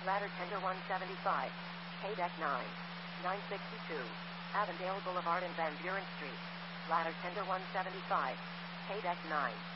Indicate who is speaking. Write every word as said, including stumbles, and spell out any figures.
Speaker 1: Ladder tender one seventy-five. K-Deck nine. nine sixty-two. Avondale Boulevard and Van Buren Street. Ladder tender one seventy-five. K-Deck nine.